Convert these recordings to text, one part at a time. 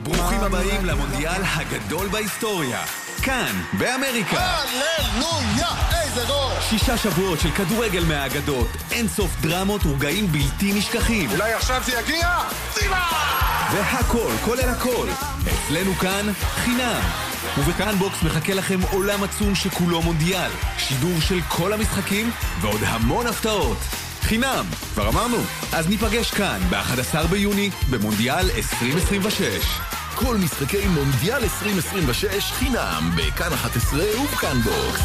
ברוכים הבאים למונדיאל הגדול בהיסטוריה. כאן, באמריקה. הללויה, איזה גול! 6 שבועות של כדורגל מהאגדות, אין סוף דרמות ורגעים בלתי נשכחים. אולי עכשיו זה יגיע? צילה! והכל, כולל הכל. אצלנו כאן, חינם. ובכאן בוקס מחכה לכם עולם עצום שכולו מונדיאל. שידור של כל המשחקים ועוד המון הפתעות. חינם, כבר אמרנו. אז ניפגש כאן ב-11 ביוני במונדיאל 2026. כל משחקי מונדיאל 2026 חינם בכאן 11 ובכאן בוקס.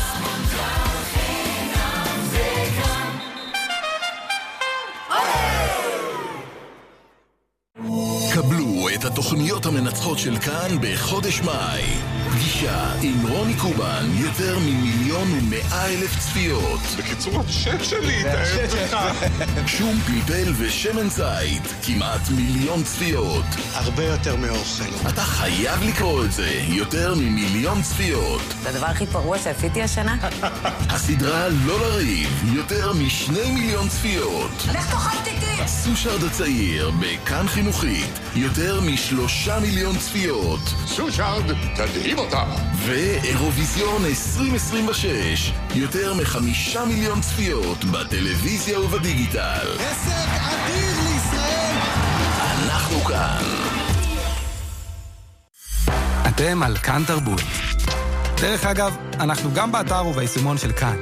קבלו את התוכניות המנצחות של כאן בחודש מאי. פגישה עם רוני קובן, יותר מ1,100,000 צפיות. בקיצור, השט שלי, תאהב לך. שום פלפל ושמן זית, כמעט 1,000,000 צפיות. הרבה יותר מאוכל. אתה חייב לקרוא את זה, יותר מ1,000,000 צפיות. זה הדבר הכי פרוע שעשיתי השנה? הסדרה לא לריב, יותר מ2,000,000 צפיות. לך תאכלת איתי! סושארד הצעיר, בכאן חינוכית, יותר מ3,000,000 צפיות. סושארד, תדהים אותם. ואירוויזיון 2026, יותר מ5,000,000 צפיות בטלוויזיה ובדיגיטל. הישג אדיר לישראל. אנחנו כאן. אתם על כאן תרבות. דרך אגב, אנחנו גם באתר וביישומון של כאן.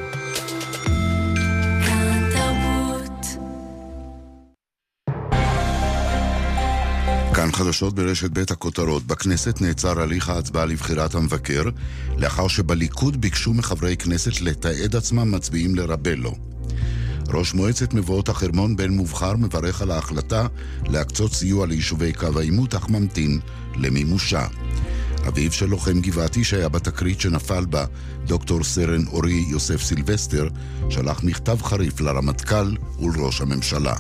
כאן חדשות ברשת בית הכותרות. בכנסת נעצר הליך ההצבעה לבחירת המבקר, לאחר שבליכוד ביקשו מחברי כנסת לתעד עצמם מצביעים לרבלו. ראש מועצת מבואות החרמון בן מובחר מברך על ההחלטה להקצות סיוע ליישובי קו העימות, אך ממתין למימושה. אביו של לוחם גבעתי שהיה בתקרית שנפל בה, דוקטור סרן אורי יוסף סילבסטר, שלח מכתב חריף לרמטכ"ל ולראש הממשלה.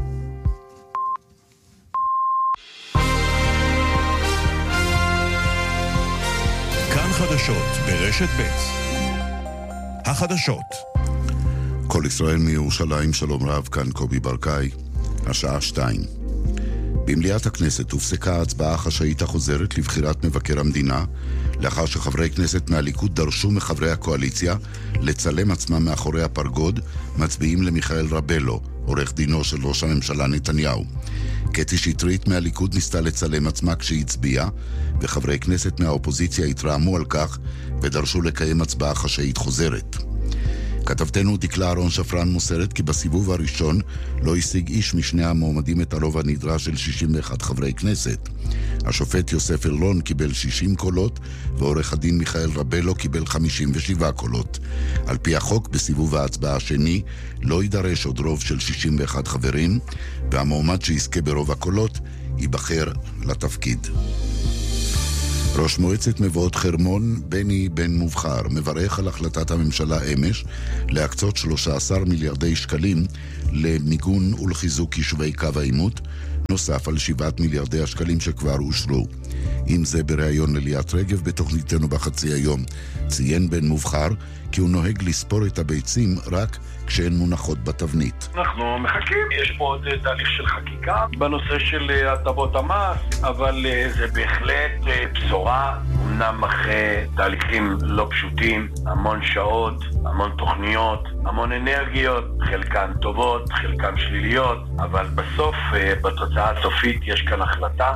חדשות ברשת ב'. החדשות. כל ישראל מירושלים, שלום רב, כאן קובי ברקאי, השעה 2. במליאת הכנסת הופסקה ההצבעה החשאית החוזרת לבחירת מבקר המדינה, לאחר שחברי כנסת מהליכוד דרשו מחברי הקואליציה לצלם עצמם מאחורי הפרגוד, מצביעים למיכאל רבלו, עורך דינו של ראש הממשלה נתניהו. קטי שטרית מהליכוד ניסתה לצלם עצמה כשהצביעה, וחברי כנסת מהאופוזיציה התרעמו על כך ודרשו לקיים הצבעה חשאית חוזרת. כתבתנו דקלה אהרון שפרן מוסרת כי בסיבוב הראשון לא השיג איש משני המועמדים את הרוב הנדרש של 61 חברי כנסת. השופט יוסף ארלון קיבל 60 קולות, ועורך הדין מיכאל רבלו קיבל 57 קולות. על פי החוק, בסיבוב ההצבעה השני לא יידרש עוד רוב של 61 חברים, והמועמד שיזכה ברוב הקולות ייבחר לתפקיד. ראש מועצת מבואות חרמון בני בן מובחר מברך על החלטת הממשלה אמש להקצות 13 מיליארדי שקלים למיגון ולחיזוק יישובי קו העימות, נוסף על 7 מיליארדי השקלים שכבר אושרו. עם זה בריאיון לליאת רגב בתוכניתנו בחצי היום, ציין בן מובחר כי הוא נוהג לספור את הביצים רק כשהן מונחות בתבנית. אנחנו מחכים, יש פה עוד תהליך של חקיקה בנושא של הטבות המס, אבל זה בהחלט בשורה, אמנם אחרי תהליכים לא פשוטים, המון שעות, המון תוכניות, המון אנרגיות, חלקן טובות, חלקן שליליות, אבל בסוף, בתוצאה הסופית יש כאן החלטה.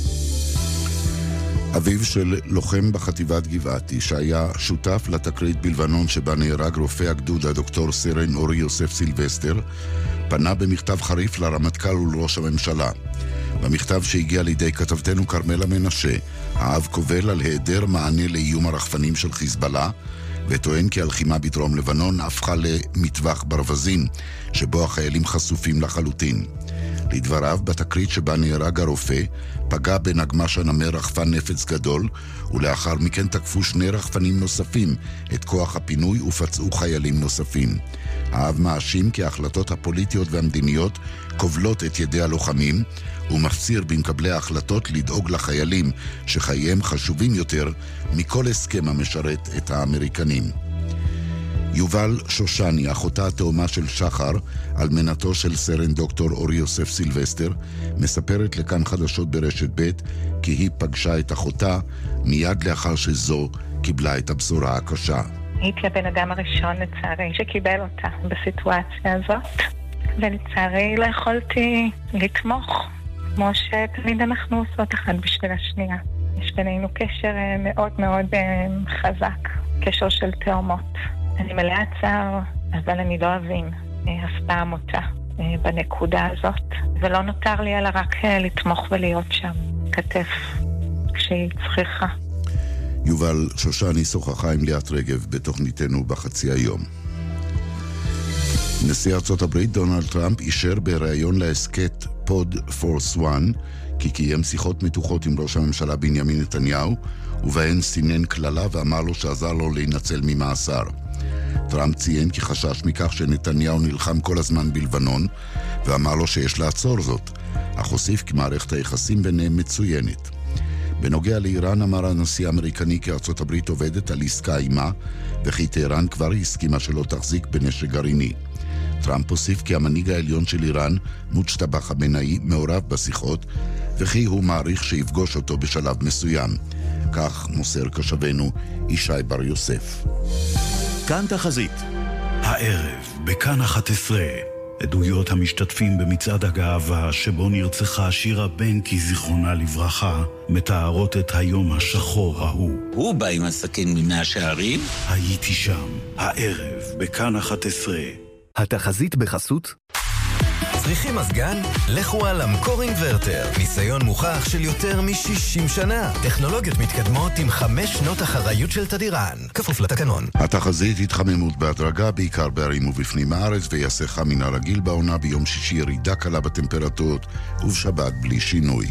אביו של לוחם בחטיבת גבעתי שהיה שותף לתקרית בלבנון שבה נהרג רופא הגדוד הדוקטור סרן אורי יוסף סילבסטר, פנה במכתב חריף לרמטכ"ל ולראש הממשלה. במכתב שהגיע לידי כתבתנו קרמלה מנשה, האב קובל על היעדר מענה לאיום הרחפנים של חיזבאללה, וטוען כי הלחימה בדרום לבנון הפכה למטווח ברווזים, שבו החיילים חשופים לחלוטין. לדבריו, בתקרית שבה נהרג הרופא, פגע בנגמ"ש הנמר רחפן נפץ גדול, ולאחר מכן תקפו 2 רחפנים נוספים את כוח הפינוי ופצעו חיילים נוספים. האב מאשים כי ההחלטות הפוליטיות והמדיניות כובלות את ידי הלוחמים, ומפציר במקבלי ההחלטות לדאוג לחיילים שחייהם חשובים יותר מכל הסכם המשרת את האמריקנים. יובל שושני, אחותה התאומה של שחר, אלמנתו של סרן דוקטור אורי יוסף סילבסטר, מספרת לכאן חדשות ברשת ב' כי היא פגשה את אחותה מיד לאחר שזו קיבלה את הבשורה הקשה. הייתי הבן אדם הראשון לצערי שקיבל אותה בסיטואציה הזאת, ולצערי לא יכולתי לתמוך כמו שתמיד אנחנו עושות אחד בשביל השנייה. יש בינינו קשר מאוד מאוד חזק, קשר של תאומות. אני מלאה צער, אבל אני לא אבין אף פעם אותה בנקודה הזאת, ולא נותר לי אלא רק לתמוך ולהיות שם, כתף כשהיא צריכה. יובל שושני שוחחה עם ליאת רגב בתוכניתנו בחצי היום. נשיא ארצות הברית דונלד טראמפ אישר בראיון להסכת פוד פורס 1 כי קיים שיחות מתוחות עם ראש הממשלה בנימין נתניהו, ובהן סינן כללה ואמר לו שעזר לו להינצל ממאסר. טראמפ ציין כי חשש מכך שנתניהו נלחם כל הזמן בלבנון, ואמר לו שיש לעצור זאת, אך הוסיף כי מערכת היחסים ביניהם מצוינת. בנוגע לאיראן אמר הנשיא האמריקני כי ארצות הברית עובדת על עסקה עימה, וכי טהרן כבר הסכימה שלא תחזיק בנשק גרעיני. טראמפ הוסיף כי המנהיג העליון של איראן, מוג'טבא חמינאי, מעורב בשיחות, וכי הוא מעריך שיפגוש אותו בשלב מסוים. כך מוסר קשבנו ישי בר יוסף. כאן תחזית. הערב, בכאן 11, עדויות המשתתפים במצעד הגאווה שבו נרצחה שירה בנקי זיכרונה לברכה, מתארות את היום השחור ההוא. הוא בא עם הסכין ממאה שערים? הייתי שם, הערב, בכאן 11. התחזית בחסות צריכים מזגן? לכו על אמקור אינברטר. ניסיון מוכח של יותר מ-60 שנה. טכנולוגיות מתקדמות עם 5 שנות אחריות של תדירן. כפוף לתקנון. התחזית התחממות בהדרגה, בעיקר בערים ובפנים הארץ, ויעשה חם מן הרגיל בעונה. ביום שישי ירידה קלה בטמפרטורות, ובשבת בלי שינוי.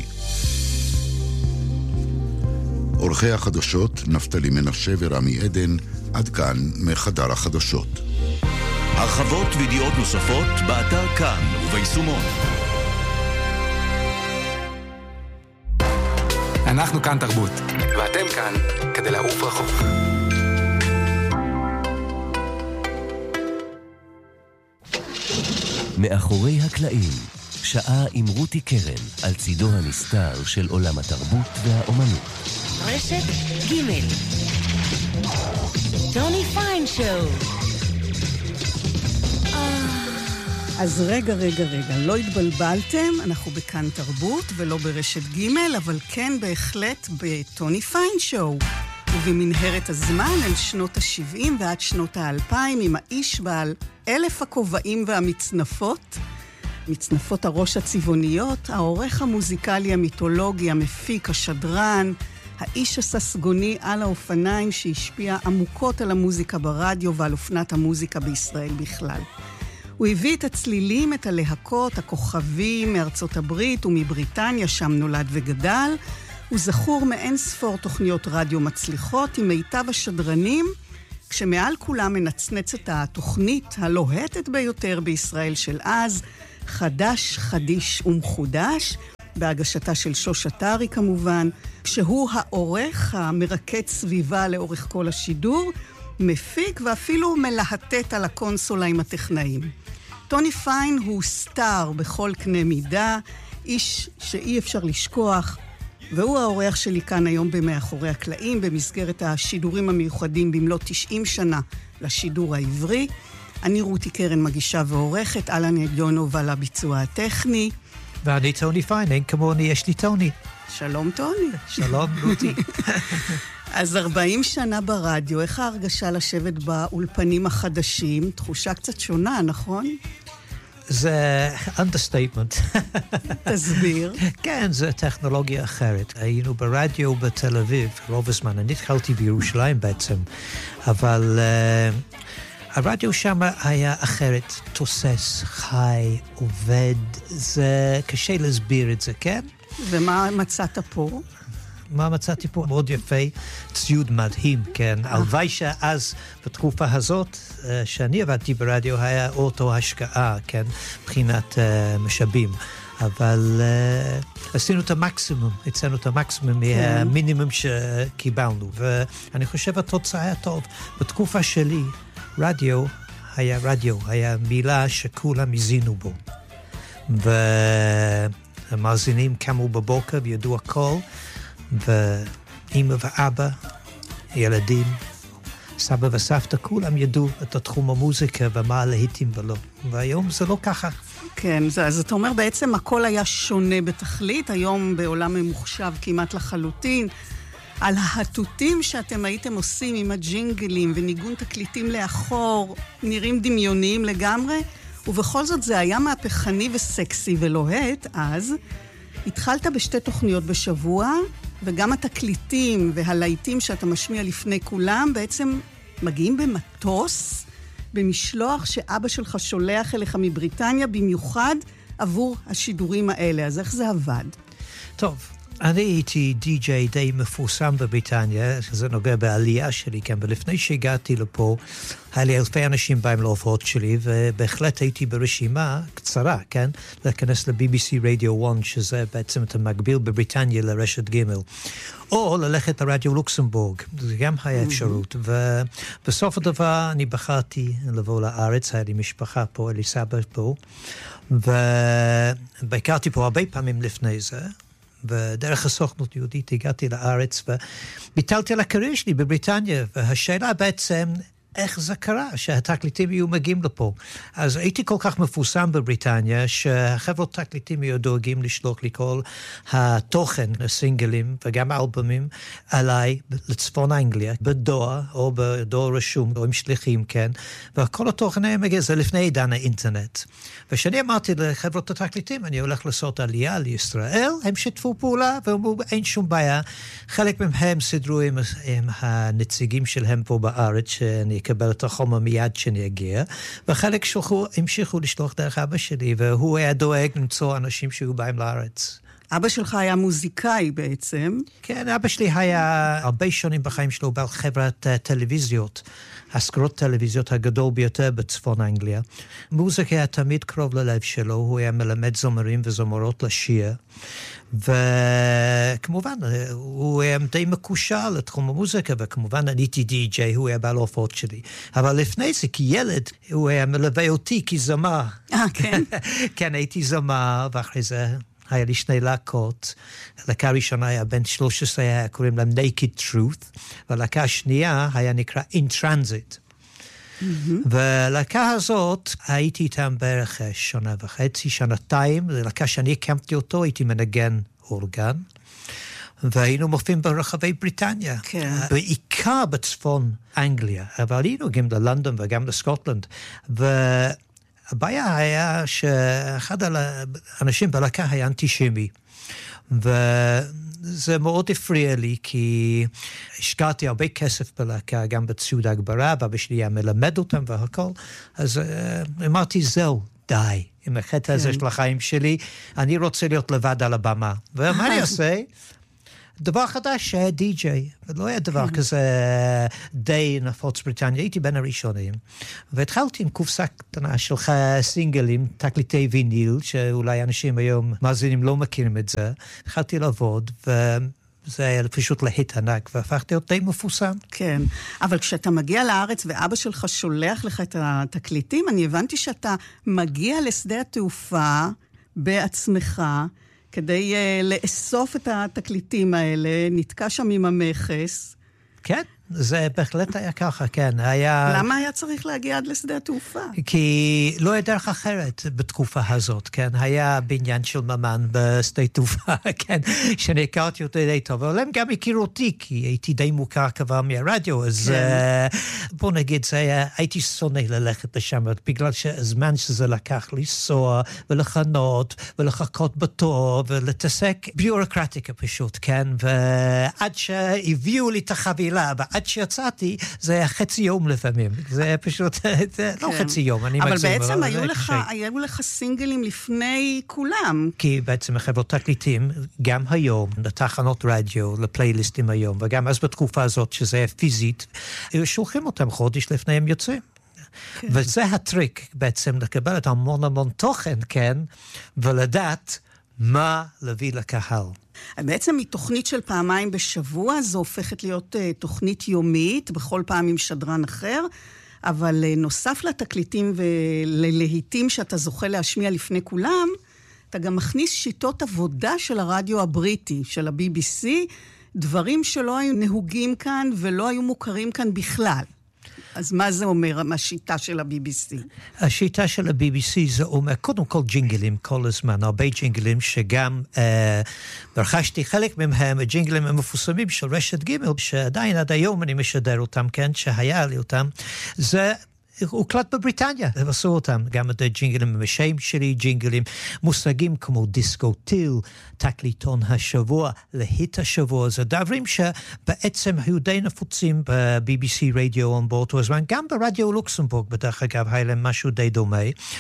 עורכי החדשות, נפתלי מנשה ורמי עדן, עד כאן מחדר החדשות. הרחבות וידיעות נוספות באתר כאן וביישומון. אנחנו כאן תרבות, ואתם כאן כדי לעוף רחוק. מאחורי הקלעים, שעה עם רותי קרן על צידו הנסתר של עולם התרבות והאומנות. רשת ג' טוני פיין שואו. אז רגע, לא התבלבלתם, אנחנו בכאן תרבות ולא ברשת ג', אבל כן בהחלט בטוני פיין שואו, ובמנהרת הזמן אל שנות ה-70 ועד שנות ה-2000 עם האיש בעל 1,000 הכובעים והמצנפות, מצנפות הראש הצבעוניות, העורך המוזיקלי המיתולוגי, המפיק, השדרן, האיש הססגוני על האופניים שהשפיע עמוקות על המוזיקה ברדיו ועל אופנת המוזיקה בישראל בכלל. הוא הביא את הצלילים, את הלהקות, הכוכבים מארצות הברית ומבריטניה, שם נולד וגדל. הוא זכור מאין ספור תוכניות רדיו מצליחות עם מיטב השדרנים, כשמעל כולם מנצנצת התוכנית הלוהטת ביותר בישראל של אז, חדש, חדיש ומחודש, בהגשתה של שוש אתרי כמובן, שהוא העורך המרקד סביבה לאורך כל השידור, מפיק ואפילו מלהטט על הקונסולה עם הטכנאים. טוני פיין הוא סטאר בכל קנה מידה, איש שאי אפשר לשכוח, והוא העורך שלי כאן היום במאחורי הקלעים, במסגרת השידורים המיוחדים במלאת 90 שנה לשידור העברי. אני רותי קרן מגישה ועורכת, אלן ידיונוב על הביצוע הטכני. ואני טוני פיין, אין כמוני, יש לי טוני. שלום טוני. שלום רותי. אז 40 שנה ברדיו, איך ההרגשה לשבת באולפנים החדשים? תחושה קצת שונה, נכון? זה understatement. תסביר. כן, זה טכנולוגיה אחרת. היינו ברדיו בתל אביב, רוב הזמן. אני התחלתי בירושלים בעצם, אבל הרדיו שם היה אחרת, תוסס, חי, עובד. זה קשה להסביר את זה, כן? ומה מצאת פה? מה מצאתי פה? מאוד יפה, ציוד מדהים, כן. הלוואי שאז, בתקופה הזאת, שאני עבדתי ברדיו, היה אותו השקעה, כן, מבחינת משאבים. אבל עשינו את המקסימום, הצענו את המקסימום מהמינימום שקיבלנו. ואני חושב התוצאה היה טוב. בתקופה שלי, רדיו היה מילה שכולם הזינו בו. והמאזינים קמו בבוקר וידעו הכל, ואמא ואבא, ילדים, סבא וסבתא, כולם ידעו את התחום המוזיקה ומה הלהיטים ולא. והיום זה לא ככה. כן, אז אתה אומר בעצם הכל היה שונה בתכלית, היום בעולם ממוחשב כמעט לחלוטין. על ההטוטים שאתם הייתם עושים עם הג'ינגלים וניגון תקליטים לאחור, נראים דמיוניים לגמרי, ובכל זאת זה היה מהפכני וסקסי ולוהט, אז התחלת בשתי תוכניות בשבוע, וגם התקליטים והלהיטים שאתה משמיע לפני כולם בעצם מגיעים במטוס, במשלוח שאבא שלך שולח אליך מבריטניה, במיוחד עבור השידורים האלה. אז איך זה עבד? טוב, אני הייתי די-ג'יי די מפורסם בבריטניה, שזה נוגע בעלייה שלי, כן, ולפני שהגעתי לפה, היה לי אלפי אנשים באים להופעות שלי, ובהחלט הייתי ברשימה קצרה, כן, להיכנס ל-BBC Radio 1, שזה בעצם את המקביל בבריטניה לרשת ג' או ללכת לרדיו לוקסמבורג, זה גם היה אפשרות, ובסוף הדבר אני בחרתי לבוא לארץ, היה לי משפחה פה, היה לי סבא פה, וביקרתי פה הרבה פעמים לפני זה, ודרך הסוכנות יהודית הגעתי לארץ וביטלתי על הקריירה שלי בבריטניה, והשאלה בעצם איך זה קרה שהתקליטים יהיו מגיעים לפה. אז הייתי כל כך מפורסם בבריטניה שהחברות תקליטים היו דואגים לשלוח לי כל התוכן, הסינגלים וגם האלבומים עליי לצפון אנגליה, בדואר או בדואר רשום או עם שליחים, כן, וכל התוכן היה מגיע, זה לפני עידן האינטרנט. ושאני אמרתי לחברות התקליטים, אני הולך לעשות עלייה לישראל, הם שיתפו פעולה ואמרו אין שום בעיה. חלק מהם סדרו עם הנציגים שלהם פה בארץ שאני אקבל את החומר מיד שאני אגיע, וחלק המשיכו לשלוח דרך אבא שלי, והוא היה דואג למצוא אנשים שהיו באים לארץ. אבא שלך היה מוזיקאי בעצם. כן, אבא שלי היה הרבה שנים בחיים שלו בעל חברת טלוויזיות, השכרות טלוויזיות הגדול ביותר בצפון אנגליה. מוזיקה היה תמיד קרוב ללב שלו, הוא היה מלמד זמרים וזמרות לשיר, וכמובן הוא היה די מקושר לתחום המוזיקה, וכמובן אני הייתי די-ג'יי, הוא היה בעל ההופעות שלי. אבל לפני זה, כילד, הוא היה מלווה אותי כזמר. כן? כן, הייתי זמר, ואחרי זה היה לי שני להקות. הלהקה הראשונה היה בן 13, היה קוראים להם Naked Truth, והלהקה השנייה היה נקרא In Transit. והלהקה הזאת הייתי איתם בערך שנה וחצי, שנתיים, זו להקה שאני הקמתי אותו, הייתי מנגן אורגן, והיינו מופיעים ברחבי בריטניה, כן. בעיקר בצפון אנגליה, אבל היינו גם ללונדון וגם לסקוטלנד, הבעיה היה שאחד האנשים בלהקה היה אנטישמי, וזה מאוד הפריע לי, כי השקעתי הרבה כסף בלהקה, גם בציוד הגברה, ואבא שלי היה מלמד אותם והכל, אז אמרתי זהו, די, עם החטא הזה של החיים שלי, אני רוצה להיות לבד על הבמה. ומה אני עושה? דבר חדש שהיה די-ג'יי, ולא היה דבר כזה די נפוץ בריטניה, הייתי בין הראשונים, והתחלתי עם קופסה קטנה של סינגלים, תקליטי ויניל, שאולי אנשים היום מאזינים לא מכירים את זה, התחלתי לעבוד, וזה היה פשוט להיט ענק, והפכתי להיות די מפורסם. כן, אבל כשאתה מגיע לארץ ואבא שלך שולח לך את התקליטים, אני הבנתי שאתה מגיע לשדה התעופה בעצמך, כדי לאסוף את התקליטים האלה, נתקע שם עם המכס. כן, זה בהחלט היה ככה, כן. למה היה צריך להגיע עד לשדה התעופה? כי לא היה דרך אחרת בתקופה הזאת, כן. היה בניין של ממן בשדה תעופה, כן, שאני הכרתי אותו די טוב, אבל הם גם הכירו אותי, כי הייתי די מוכר כבר מהרדיו, אז בוא נגיד, הייתי שונא ללכת לשם, בגלל שהזמן שזה לקח לנסוע ולחנות ולחכות בתור ולתעסק ביורוקרטיקה פשוט, כן, ועד שהביאו לי את החבילה, עד שיצאתי, זה היה חצי יום לפעמים. זה היה פשוט, לא חצי יום, אני מגזים. אבל בעצם היו לך סינגלים לפני כולם. כי בעצם החברות תקליטים, גם היום, לתחנות רדיו, לפלייליסטים היום, וגם אז בתקופה הזאת, שזה היה פיזית, שולחים אותם חודש לפני הם יוצאים. וזה הטריק בעצם, לקבל את המון תוכן, כן, ולדעת מה להביא לקהל. בעצם מתוכנית של פעמיים בשבוע, זו הופכת להיות תוכנית יומית, בכל פעם עם שדרן אחר, אבל נוסף לתקליטים וללהיטים שאתה זוכה להשמיע לפני כולם, אתה גם מכניס שיטות עבודה של הרדיו הבריטי, של ה-BBC, דברים שלא היו נהוגים כאן ולא היו מוכרים כאן בכלל. אז מה זה אומר, השיטה של ה-BBC? השיטה של ה-BBC זה אומר, קודם כל ג'ינגלים כל הזמן, הרבה ג'ינגלים שגם ברכשתי חלק מהם, הג'ינגלים המפורסמים של רשת ג' שעדיין עד היום אני משדר אותם, כן, שהיה לי אותם, זה הוקלט בבריטניה, הם עשו אותם, גם את הג'ינגלים המשיים שלי, ג'ינגלים מושגים כמו דיסקוטיל, תקליטון השבוע, להיט השבוע, זה דברים שבעצם היו די נפוצים ב-BBC רדיו באותו הזמן, גם ברדיו לוקסמבורג, בדרך אגב, היה להם משהו די דומה,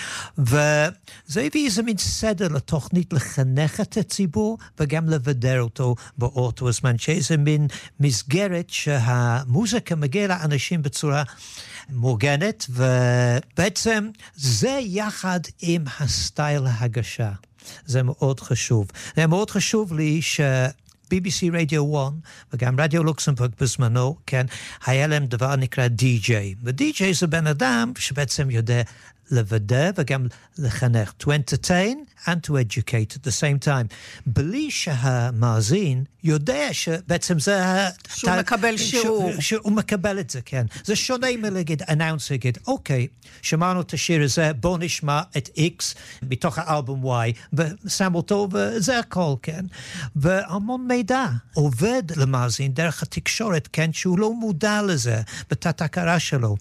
וזה הביא איזה מין סדר לתוכנית לחנך את הציבור, וגם לבדר אותו באותו הזמן, שאיזה מין מסגרת שהמוזיקה מגיעה לאנשים בצורה מורגנת, ובעצם זה יחד עם הסטייל ההגשה. זה מאוד חשוב. זה מאוד חשוב לי BBC רדיו 1 וגם רדיו לוקסמבורג בזמנו, כן, היה להם דבר נקרא די-ג'יי. ודי-ג'יי זה בן אדם שבעצם יודע לבדר וגם לחנך. To entertain and to educate at the same time. בלי שהמאזין יודע שבעצם זה... שהוא מקבל שיעור. שהוא מקבל את זה, כן. זה שונה מלהגיד, אנאונס להגיד, אוקיי, שמענו את השיר הזה, בוא נשמע את X מתוך האלבום Y, ושם אותו, וזה הכל, כן. והמון מידע עובד למאזין דרך התקשורת, כן, שהוא לא מודע לזה, בתת הכרה שלו.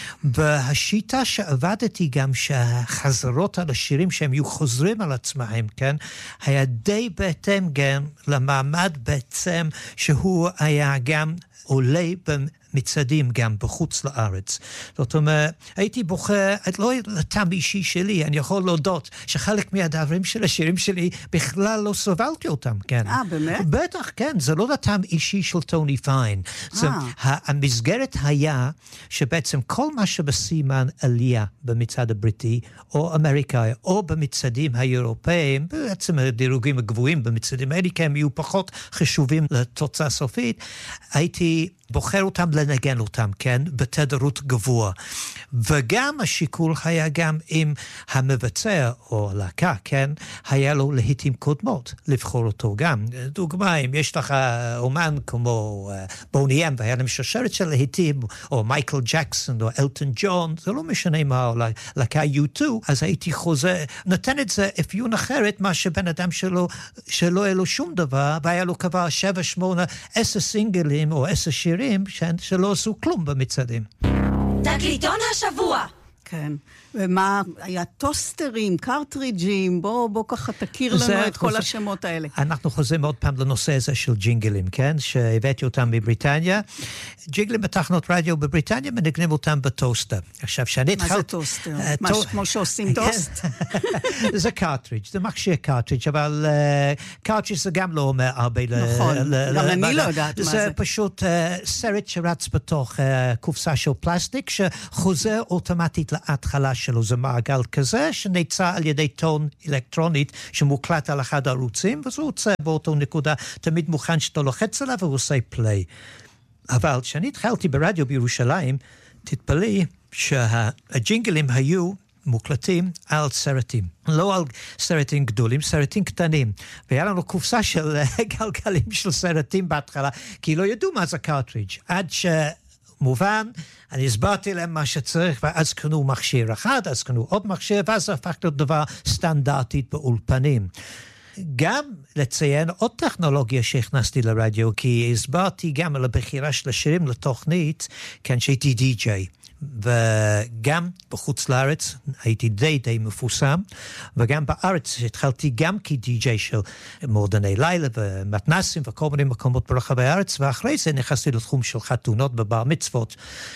והשיטה שעבדתי גם שהחזרות על השירים שהם יהיו חוזרים על עצמם, כן, היה די בהתאם גם למעמד בעצם שהוא היה גם עולה במצעדים גם בחוץ לארץ. זאת אומרת, הייתי בוחר, לא לטעם אישי שלי, אני יכול להודות שחלק מהדברים של השירים שלי בכלל לא סובלתי אותם, כן. באמת? בטח, כן, זה לא לטעם אישי של טוני פיין. המסגרת היה שבעצם כל מה שבסימן עלייה במצעד הבריטי, או אמריקאי, או במצעדים האירופאים, בעצם הדירוגים הגבוהים במצעדים האלה, כי הם יהיו פחות חשובים לתוצאה סופית, הייתי בוחר אותם לנגן אותם, כן, בתדירות גבוה. וגם השיקול היה גם עם המבצע או להקה, כן, היה לו להיטים קודמות, לבחור אותו גם. דוגמה, אם יש לך אומן כמו בוני אם, והיה להם שושרת של להיטים, או מייקל ג'קסון, או אלטון ג'ון, זה לא משנה מה, או להקה U2, אז הייתי חוזר, נותן את זה אפיון אחרת, מה שבן אדם שלא היה לו שום דבר, והיה לו כבר 7, 8, 10 סינגלים, או 10 שירים, שלא עשו כלום במצעדים. תקליטון השבוע. כן. ומה, היה טוסטרים, קרטריג'ים, בוא ככה תכיר לנו את כל השמות האלה. אנחנו חוזרים עוד פעם לנושא הזה של ג'ינגלים, כן? שהבאתי אותם מבריטניה. ג'ינגלים בתחנות רדיו בבריטניה מנגנים אותם בטוסטר. עכשיו, שאני התחלתי... מה זה טוסטר? משהו כמו שעושים טוסט? זה קרטריג', זה מכשיר קרטריג', אבל קרטריג' זה גם לא אומר הרבה... נכון, גם אני לא יודעת מה זה. זה פשוט סרט שרץ בתוך קופסה של פלסטיק, שחוזר אוטומטית להתחלה שלו. זה מעגל כזה שנצא על ידי טון אלקטרונית שמוקלט על אחד הערוצים, וזה יוצא באותו נקודה תמיד מוכן שאתה לוחץ עליו והוא עושה פליי. אבל כשאני התחלתי ברדיו בירושלים, תתפלאי שהג'ינגלים היו מוקלטים על סרטים. לא על סרטים גדולים, סרטים קטנים. והיה לנו קופסה של גלגלים של סרטים בהתחלה, כי לא ידעו מה זה קרטריג'. עד מובן, אני הסברתי להם מה שצריך, ואז קנו מכשיר אחד, אז קנו עוד מכשיר, ואז זה הפך להיות דבר סטנדרטית באולפנים. גם לציין עוד טכנולוגיה שהכנסתי לרדיו, כי הסברתי גם על הבחירה של השירים לתוכנית, כן, שהייתי די-ג'יי. וגם בחוץ לארץ הייתי די מפורסם, וגם בארץ התחלתי גם כדי-ג'יי של מועדוני לילה ומתנסים וכל מיני מקומות ברחבי הארץ, ואחרי זה נכנסתי לתחום של חתונות בבר מצוות.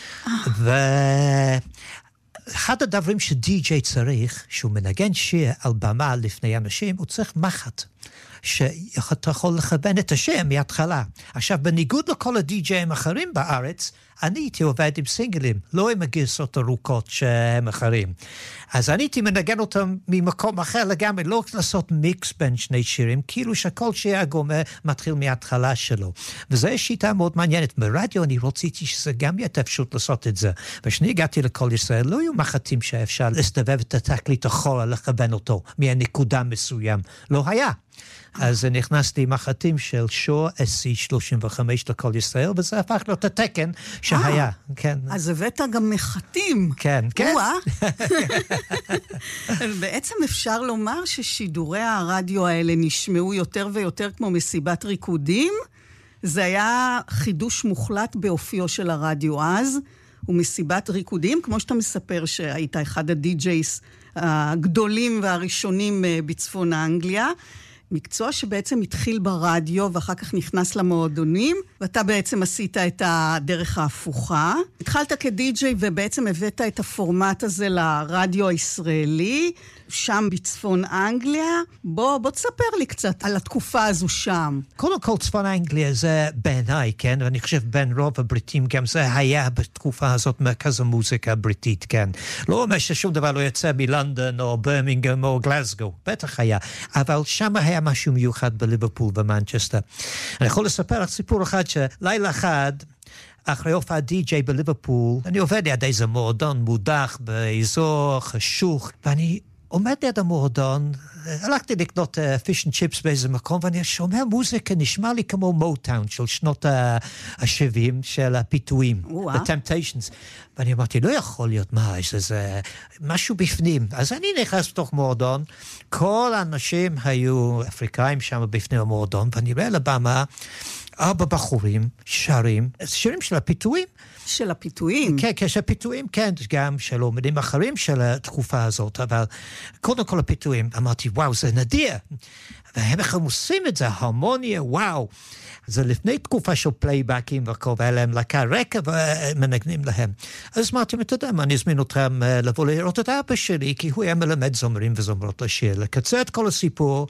אחד הדברים שדי-ג'יי צריך, שהוא מנגן שיר על במה לפני אנשים, הוא צריך מחט. שאתה יכול לכוון את השם מההתחלה. עכשיו, בניגוד לכל הדי-ג'אים אחרים בארץ, אני הייתי עובד עם סינגלים, לא עם הגרסות ארוכות שהם אחרים. אז אני הייתי מנגן אותם ממקום אחר לגמרי, לא לעשות מיקס בין שני שירים, כאילו שכל שיר הגומר מתחיל מההתחלה שלו. וזו שיטה מאוד מעניינת. ברדיו אני רציתי שזה גם יהיה אפשרות לעשות את זה. וכשאני הגעתי לכל ישראל, לא היו מחטים שאפשר להסתובב את התקליט אחורה, לכוון אותו מהנקודה מסוים. לא היה. אז נכנסתי עם מחטים של שור SC35 לכל ישראל, וזה הפך להיות התקן שהיה. כן. אז הבאת גם מחטים. כן, כן. בעצם אפשר לומר ששידורי הרדיו האלה נשמעו יותר ויותר כמו מסיבת ריקודים. זה היה חידוש מוחלט באופיו של הרדיו אז, ומסיבת ריקודים, כמו שאתה מספר שהיית אחד הדי-ג'ייס הגדולים והראשונים בצפון האנגליה. מקצוע שבעצם התחיל ברדיו ואחר כך נכנס למועדונים, ואתה בעצם עשית את הדרך ההפוכה. התחלת כדי-ג'יי ובעצם הבאת את הפורמט הזה לרדיו הישראלי, שם בצפון אנגליה. בוא תספר לי קצת על התקופה הזו שם. קודם כל צפון אנגליה זה בעיניי, כן? ואני חושב בין רוב הבריטים גם זה היה בתקופה הזאת מרכז המוזיקה הבריטית, כן? לא אומר ששום דבר לא יצא מלונדון או ברמינגהם או גלסגו, בטח היה. אבל שם היה משהו מיוחד בליברפול ומנצ'סטר. אני יכול לספר לך סיפור אחד שלילה אחד, אחרי הופעה די-ג'יי בליברפול, אני עובד ליד איזה מועדון מודח באזור חשוך, ואני עומד ליד המועדון, הלכתי לקנות פיש אנד צ'יפס באיזה מקום, ואני שומע מוזיקה, נשמע לי כמו מוטאון של שנות ה-70 של הפיתויים, The Temptations. ואני אמרתי, לא יכול להיות, מה, יש איזה משהו בפנים. אז אני נכנס לתוך מועדון, כל האנשים היו אפריקאים שם בפנים המועדון, ואני רואה לבמה, 4 בחורים שרים, שירים של הפיתויים. של הפיתויים? כן, של הפיתויים, כן, גם של אומנים אחרים של התקופה הזאת, אבל קודם כל הפיתויים, אמרתי, וואו, זה נדיר. והם איך הם עושים את זה, הרמוניה, וואו. זה לפני תקופה של פלייבקים וכל, והיה להם להקה רקע ומנגנים להם. אז אמרתי, אתה יודע מה, אני אזמין אותם לבוא לראות את אבא שלי, כי הוא היה מלמד זומרים וזומרות לשיר. לקצר את כל הסיפור,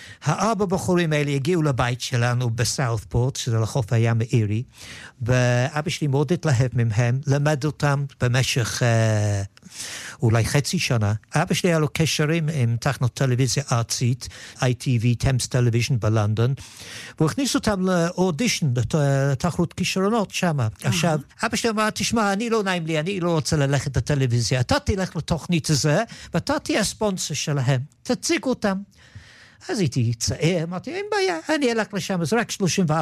4 בחורים האלה הגיעו לבית שלנו בסאות'פורט, שזה לחוף הים האירי, ואבא שלי מאוד התלהב מהם, למד אותם במשך אולי חצי שנה. אבא שלי היה לו קשרים עם תחנות טלוויזיה ארצית, ITV, Thames Television בלונדון, והוא הכניס אותם לאודישן, לתחרות כישרונות שם. עכשיו, אבא שלי אמר, תשמע, אני לא נעים לי, אני לא רוצה ללכת לטלוויזיה, אתה תלך לתוכנית הזה, ואתה תהיה הספונסר שלהם, תציג אותם. אז הייתי צעיר, אמרתי, אין בעיה, אני אלך לשם, אז רק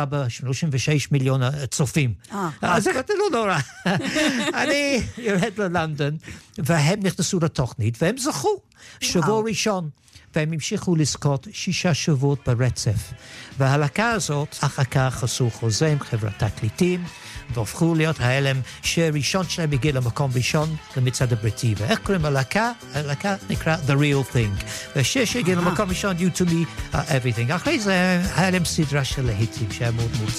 36 מיליון צופים. אז אמרתי, לא נורא. אני ירד ללונדון, והם נכנסו לתוכנית, והם זכו. שבוע ראשון. והם המשיכו לזכות 6 שבועות ברצף. וההלקה הזאת, אחר כך עשו חוזה עם חברת תקליטים, והופכו להיות ההלם שראשון שלהם הגיע למקום ראשון למצעד הבריטי. ואיך קוראים להלקה? ההלקה נקרא The Real Thing. ושש הגיע למקום ראשון, You to Me, Everything. אחרי זה היה להם סדרה של להיטים שהיה מאוד מאוד